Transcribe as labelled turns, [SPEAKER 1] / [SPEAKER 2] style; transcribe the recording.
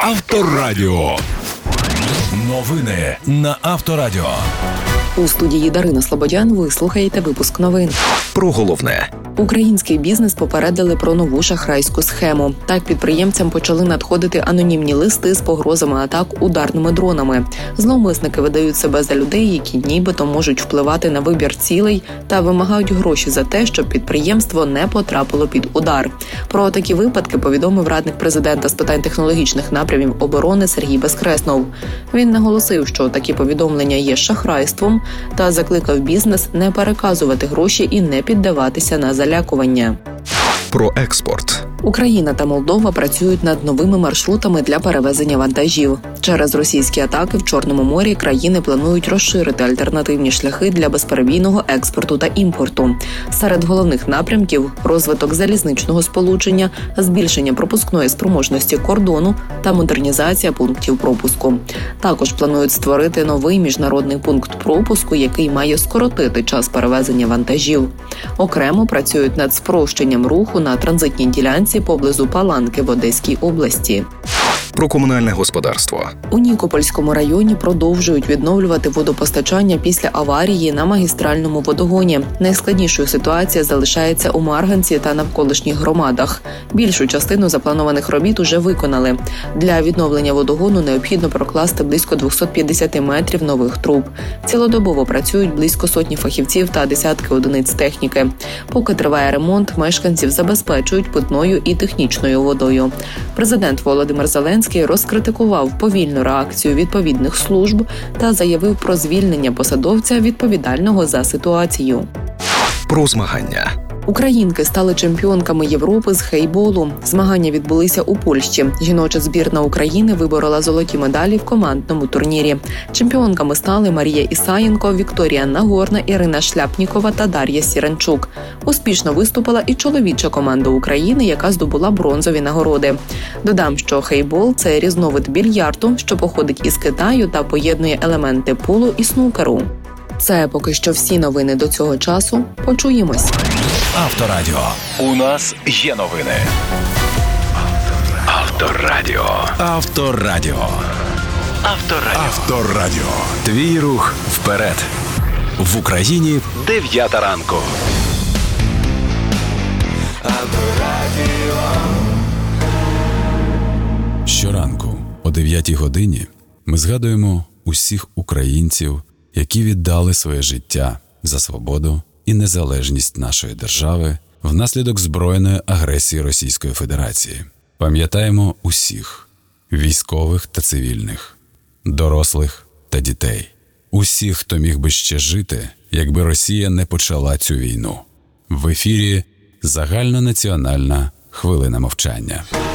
[SPEAKER 1] Авторадіо. Новини на Авторадіо.
[SPEAKER 2] У студії Дарина Слободян ви слухаєте випуск новин.
[SPEAKER 1] Про головне.
[SPEAKER 2] Український бізнес попередили про нову шахрайську схему. Так, підприємцям почали надходити анонімні листи з погрозами атак ударними дронами. Зловмисники видають себе за людей, які нібито можуть впливати на вибір цілей та вимагають гроші за те, щоб підприємство не потрапило під удар. Про такі випадки повідомив радник президента з питань технологічних напрямів оборони Сергій Безкреснов. Він наголосив, що такі повідомлення є шахрайством та закликав бізнес не переказувати гроші і не піддаватися на залякування.
[SPEAKER 1] Про експорт.
[SPEAKER 2] Україна та Молдова працюють над новими маршрутами для перевезення вантажів. Через російські атаки в Чорному морі країни планують розширити альтернативні шляхи для безперебійного експорту та імпорту. Серед головних напрямків – розвиток залізничного сполучення, збільшення пропускної спроможності кордону та модернізація пунктів пропуску. Також планують створити новий міжнародний пункт пропуску, який має скоротити час перевезення вантажів. Окремо працюють над спрощенням руху на транзитній ділянці поблизу Паланки в Одеській області.
[SPEAKER 1] Про комунальне господарство.
[SPEAKER 2] У Нікопольському районі продовжують відновлювати водопостачання після аварії на магістральному водогоні. Найскладнішою ситуація залишається у Марганці та навколишніх громадах. Більшу частину запланованих робіт уже виконали. Для відновлення водогону необхідно прокласти близько 250 метрів нових труб. Цілодобово працюють близько сотні фахівців та десятки одиниць техніки. Поки триває ремонт, мешканців забезпечують питною і технічною водою. Президент Володимир Зеленський розкритикував повільну реакцію відповідних служб та заявив про звільнення посадовця, відповідального за ситуацію.
[SPEAKER 1] Про змагання.
[SPEAKER 2] Українки стали чемпіонками Європи з хейболу. Змагання відбулися у Польщі. Жіноча збірна України виборола золоті медалі в командному турнірі. Чемпіонками стали Марія Ісаєнко, Вікторія Нагорна, Ірина Шляпнікова та Дар'я Сіренчук. Успішно виступила і чоловіча команда України, яка здобула бронзові нагороди. Додам, що хейбол – це різновид більярду, що походить із Китаю та поєднує елементи пулу і снукеру. Це поки що всі новини до цього часу. Почуємось.
[SPEAKER 1] Авторадіо. У нас є новини. Авторадіо. Авторадіо. Авторадіо. Авторадіо. Твій рух вперед. В Україні 9 ранку. Авторадіо.
[SPEAKER 3] Щоранку о 9 годині ми згадуємо усіх українців, які віддали своє життя за свободу і незалежність нашої держави внаслідок збройної агресії Російської Федерації. Пам'ятаємо усіх – військових та цивільних, дорослих та дітей. Усіх, хто міг би ще жити, якби Росія не почала цю війну. В ефірі загальнонаціональна хвилина мовчання.